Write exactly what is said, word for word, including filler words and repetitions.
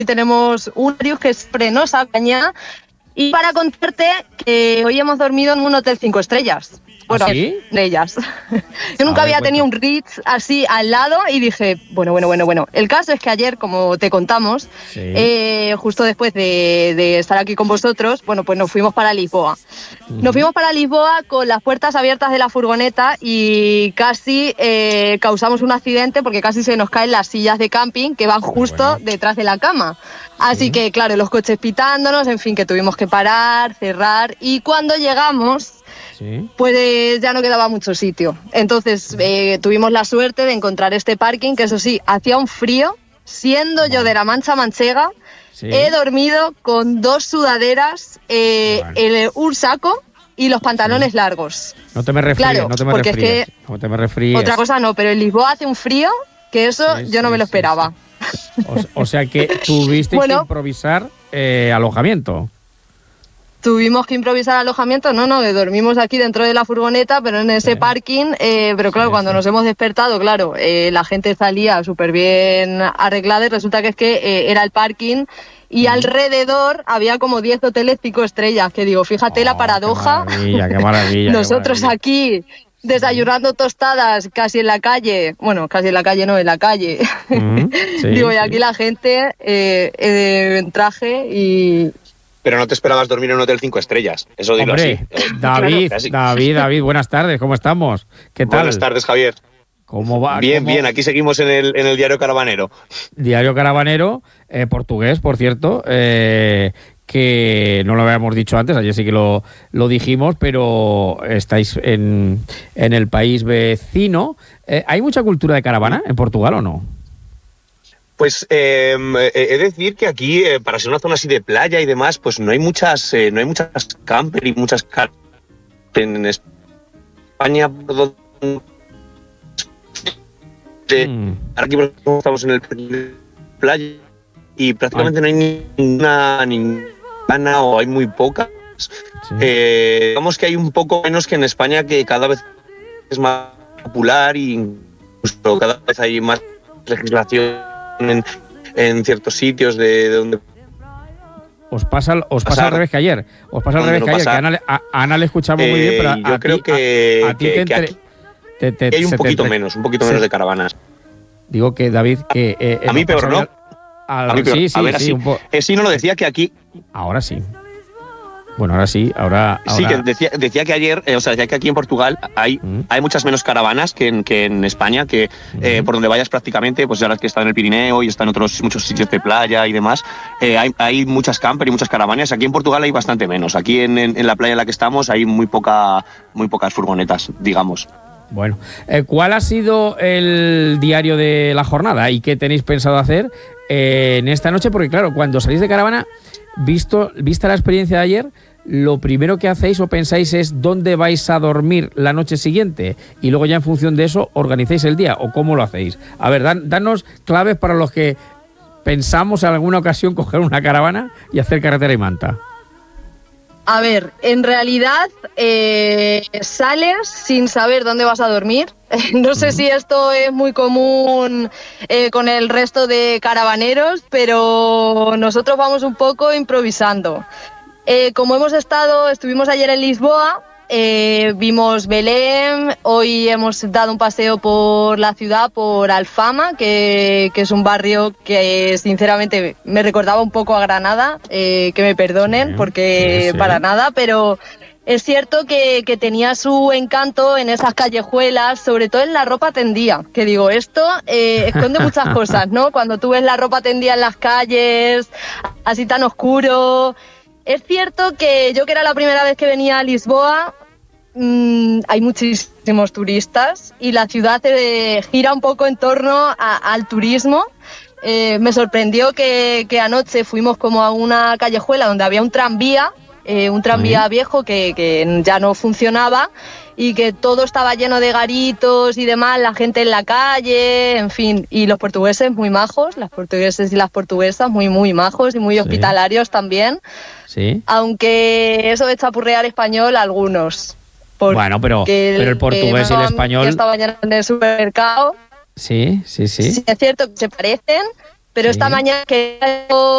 tenemos un Arius que siempre nos acompaña. Y para contarte que hoy hemos dormido en un hotel cinco estrellas. Bueno, ¿Sí? de ellas. Yo nunca A ver, había tenido cuenta. un Ritz así al lado y dije, bueno, bueno, bueno, bueno. El caso es que ayer, como te contamos, Sí. eh, justo después de, de estar aquí con vosotros, bueno, pues nos fuimos para Lisboa. Ujú. Nos fuimos para Lisboa con las puertas abiertas de la furgoneta y casi eh, causamos un accidente porque casi se nos caen las sillas de camping que van justo bueno. detrás de la cama. Así Sí. que, claro, los coches pitándonos, en fin, que tuvimos que parar, cerrar. Y cuando llegamos, Sí. pues ya no quedaba mucho sitio. Entonces eh, tuvimos la suerte de encontrar este parking, que eso sí, hacía un frío. Siendo yo de la Mancha Manchega, Sí. he dormido con dos sudaderas, eh, Bueno. el, un saco y los pantalones largos. No te me refríes, Claro, no te me porque es refríes. que No te me refríes. Otra cosa no, pero en Lisboa hace un frío que eso Sí, yo no sí, me lo sí, esperaba. O, o sea que tuviste Bueno. que improvisar eh, alojamiento. Tuvimos que improvisar alojamiento, no, no, que dormimos aquí dentro de la furgoneta, pero en ese Sí. parking, eh, pero claro, Sí, cuando sí. nos hemos despertado, claro, eh, la gente salía súper bien arreglada y resulta que es que eh, era el parking y Ujú. alrededor había como diez hoteles cinco estrellas, que digo, fíjate Oh, la paradoja. Qué maravilla, qué maravilla. Nosotros qué maravilla. aquí desayunando tostadas casi en la calle, bueno, casi en la calle no, en la calle. Ujú. Sí, Digo, y sí. aquí la gente eh, eh, en traje y... Pero no te esperabas dormir en un hotel cinco estrellas, eso dilo Hombre, así. David, Casi. David, David, buenas tardes, ¿cómo estamos? ¿Qué tal? Buenas tardes, Javier. ¿Cómo va? Bien, ¿Cómo- bien, aquí seguimos en el, en el diario Caravanero. Diario Caravanero, eh, portugués, por cierto, eh, que no lo habíamos dicho antes, ayer sí que lo, lo dijimos, pero estáis en, en el país vecino. Eh, ¿Hay mucha cultura de caravana en Portugal o no? Pues eh, he de decir que aquí, eh, para ser una zona así de playa y demás, pues no hay muchas, eh, no hay muchas camper y muchas car en España. por donde- Mm. Ahora aquí por ejemplo, estamos en el playa y prácticamente no hay ninguna, ninguna o hay muy pocas. Sí. Eh, digamos que hay un poco menos que en España, que cada vez es más popular y incluso cada vez hay más legislación en, en ciertos sitios de, de donde Os pasa, os pasa Pasar. al revés que ayer. Os pasa al Donde revés no que ayer, que pasa. a Ana, le- a, a Ana le escuchamos muy bien, pero a, Eh, a yo ti, creo que- a, a ti que- te, que entre- aquí te- te- hay un se te poquito entre- menos, un poquito se- menos de caravanas. Digo que, David, que... eh, A mí nos peor, pasa ¿no? ayer al- A mí peor. Sí, sí, a ver, sí, así. un po- Eh, sí, no lo decía que aquí Ahora sí. Bueno, ahora sí, ahora... sí, ahora- que decía, decía que ayer, eh, o sea, decía que aquí en Portugal hay, Mm. hay muchas menos caravanas que en, que en España, que eh, Ujú. por donde vayas prácticamente, pues ya las que están en el Pirineo y están en otros muchos sitios de playa y demás, eh, hay, hay muchas camper y muchas caravanas. Aquí en Portugal hay bastante menos. Aquí en, en, en la playa en la que estamos hay muy poca, muy pocas furgonetas, digamos. Bueno, eh, ¿cuál ha sido el diario de la jornada y qué tenéis pensado hacer eh, en esta noche? Porque claro, cuando salís de caravana, visto, vista la experiencia de ayer, lo primero que hacéis o pensáis es dónde vais a dormir la noche siguiente y luego ya en función de eso organizáis el día o cómo lo hacéis. A ver, dan, danos claves para los que pensamos en alguna ocasión coger una caravana y hacer carretera y manta. A ver, en realidad eh, sales sin saber dónde vas a dormir. No sé Ujú. si esto es muy común eh, con el resto de caravaneros, pero nosotros vamos un poco improvisando. Eh, como hemos estado, estuvimos ayer en Lisboa, eh, vimos Belém, hoy hemos dado un paseo por la ciudad, por Alfama, que, que es un barrio que sinceramente me recordaba un poco a Granada, eh, que me perdonen Sí, porque sí, sí. para nada, pero es cierto que, que tenía su encanto en esas callejuelas, sobre todo en la ropa tendida, que digo, esto eh, esconde muchas cosas, ¿no? Cuando tú ves la ropa tendida en las calles, así tan oscuro. Es cierto que yo, que era la primera vez que venía a Lisboa, mmm, hay muchísimos turistas y la ciudad eh, gira un poco en torno a, al turismo. Eh, me sorprendió que, que anoche fuimos como a una callejuela donde había un tranvía, eh, un tranvía Sí. viejo que, que ya no funcionaba y que todo estaba lleno de garitos y demás, la gente en la calle, en fin, y los portugueses muy majos, las portugueses y las portuguesas muy, muy majos y muy Sí. hospitalarios también, Sí. aunque eso de chapurrear español algunos. Bueno, pero, pero el portugués y el español... Esta mañana en el supermercado. Sí, sí, sí. Sí, es cierto que se parecen, pero Sí. esta mañana que